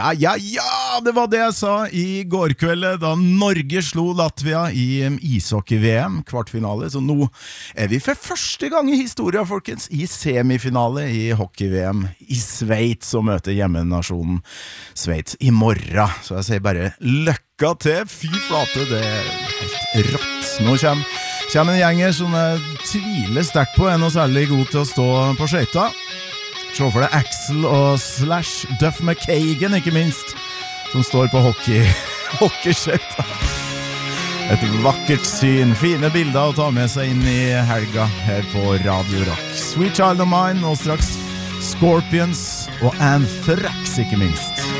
Ja, det var det jeg sa I går kveld da Norge slo Latvia I ishockey-VM, kvartfinale. Så nå vi for første gang I historien, folkens, I semifinale I hockey-VM I Sveits, og møter hjemmenasjonen Sveits I morgen. Så jeg sier bare løkka til, fy flate, det helt rått. Nå kommer en gjenger som jeg tviler sterkt på noe særlig god til å stå på skøyta. Se for deg Axel og Slash Duff McKagan, ikke minst, som står på hockeyskøyta. Et vakkert syn, fine bilder å ta med seg inn I helga her på Radio Rock. Sweet Child of Mine, og straks Scorpions og Anthrax, ikke minst.